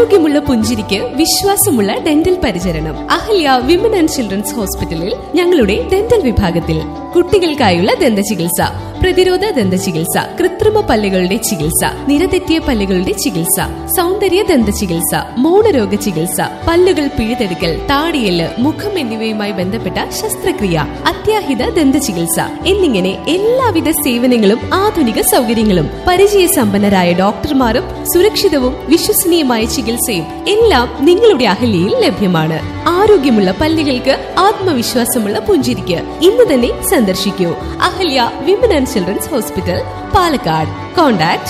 ആരോഗ്യമുള്ള പുഞ്ചിരിക്ക് വിശ്വാസമുള്ള ഡെന്റൽ പരിചരണം. അഹല്യ വിമൻ ആൻഡ് ചിൽഡ്രൻസ് ഹോസ്പിറ്റലിൽ ഞങ്ങളുടെ ഡെന്റൽ വിഭാഗത്തിൽ കുട്ടികൾക്കായുള്ള ദന്ത ചികിത്സ, പ്രതിരോധ ദന്ത ചികിത്സ, കൃത്രിമ പല്ലുകളുടെ ചികിത്സ, നിരതെറ്റിയ പല്ലുകളുടെ ചികിത്സ, സൗന്ദര്യ ദന്ത ചികിത്സ, മൗനരോഗ ചികിത്സ, പല്ലുകൾ പിഴുതെടുക്കൽ, താടിയെല്ല്, മുഖം എന്നിവയുമായി ബന്ധപ്പെട്ട ശസ്ത്രക്രിയ, അത്യാഹിത ദന്ത ചികിത്സ എന്നിങ്ങനെ എല്ലാവിധ സേവനങ്ങളും ആധുനിക സൗകര്യങ്ങളും പരിചയസമ്പന്നരായ ഡോക്ടർമാരും സുരക്ഷിതവും വിശ്വസനീയമായ ചികിത്സയും എല്ലാം നിങ്ങളുടെ അഹല്യയിൽ ലഭ്യമാണ്. ആരോഗ്യമുള്ള പല്ലുകൾക്ക് ആത്മവിശ്വാസമുള്ള പുഞ്ചിരിക്ക് ഇന്ന് തന്നെ സന്ദർശിക്കൂ. Ahalya women and children's hospital, Palakkad. Contact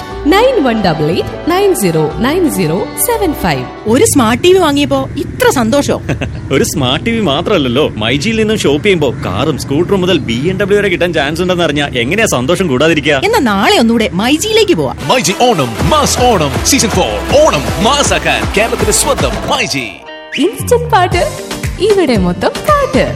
9188909075. ഒരു സ്മാർട്ട് ടിവി വാങ്ങിയപ്പോ ഇത്ര സന്തോഷം. ഒരു സ്മാർട്ട് ടിവി മാത്രമല്ലല്ലോ, മൈജിയിൽ നിന്നും ഷോപ്പ് ചെയ്യുമ്പോ കാറും സ്കൂട്ടറും മുതൽ BMW വരെ കിട്ടാൻ ചാൻസ് ഉണ്ടെന്ന് അറിഞ്ഞാൽ എങ്ങനെയാ സന്തോഷം കൂടാതിരിക്കുക? എന്നാ നാളെ ഒന്നുകൂടെ മൈജിയിലേക്ക് പോവാം. മൈജി ഓണം മാസ് ഓണം സീസൺ 4 ഓണം മാസാക്കാൻ കേരളത്തിന്റെ സ്വന്തം മൈജി. ഇൻസ്റ്റന്റ് പാട്ട്, ഇവിടെ മൊത്തം പാട്ട്.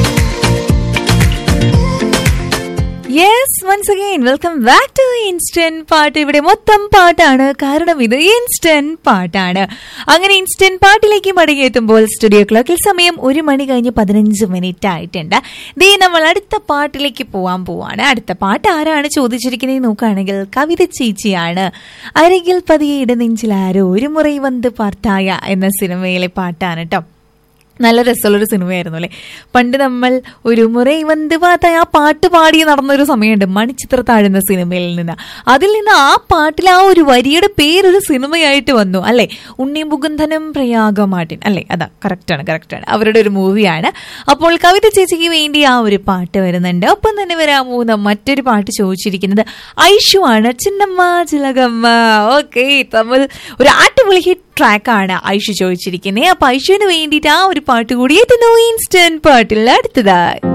Yes, once again welcome back to instant പാട്ട്. ഇവിടെ മൊത്തം പാട്ടാണ്, കാരണം ഇത് ഇൻസ്റ്റന്റ് പാട്ടാണ്. അങ്ങനെ ഇൻസ്റ്റന്റ് പാട്ടിലേക്ക് മടങ്ങിയെത്തുമ്പോൾ സ്റ്റുഡിയോ ക്ലോക്കിൽ സമയം 1:15 ആയിട്ടുണ്ട്. ദേ നമ്മൾ അടുത്ത പാട്ടിലേക്ക് പോവാണ്. അടുത്ത പാട്ട് ആരാണ് ചോദിച്ചിരിക്കുന്നത് നോക്കുകയാണെങ്കിൽ കവിത ചേച്ചിയാണ്. അരികിൽ പതിയെ ഇടനെഞ്ചിലാരോ ഒരു മുறை വന്ന് പാർത്തായ എന്ന സിനിമയിലെ പാട്ടാണ് കേട്ടോ. നല്ല രസമുള്ളൊരു സിനിമയായിരുന്നു അല്ലേ. പണ്ട് നമ്മൾ ഒരു മുறை വന്ന് പാത്ത ആ പാട്ട് പാടി നടന്നൊരു സമയമുണ്ട് മണിച്ചിത്രത്താഴ് എന്ന സിനിമയിൽ നിന്ന്. അതിൽ നിന്ന് ആ പാട്ടിൽ ആ ഒരു വരിയുടെ പേരൊരു സിനിമയായിട്ട് വന്നു അല്ലെ. ഉണ്ണി മുകുന്ദനും പ്രയാഗമാട്ടിൻ അല്ലെ, അതാ കറക്റ്റാണ്. അവരുടെ ഒരു മൂവിയാണ്. അപ്പോൾ കവിത ചേച്ചിക്ക് വേണ്ടി ആ ഒരു പാട്ട് വരുന്നുണ്ട്. ഒപ്പം തന്നെ വരാൻ പോകുന്ന മറ്റൊരു പാട്ട് ചോദിച്ചിരിക്കുന്നത് ഐഷു ആണ്. ചിന്നമ്മ ചിലകമ്മ. ഓക്കെ, തമിഴ് ഒരു അടിപൊളി ഹിറ്റ് ട്രാക്കാണ് ഐഷു ചോദിച്ചിരിക്കുന്നത്. അപ്പൊ ഐഷുവിന് വേണ്ടിയിട്ട് ആ ഒരു പാട്ട് കൂടി എത്തുന്നു ഇൻസ്റ്റന്റ് പാട്ടിൽ അടുത്തതായി.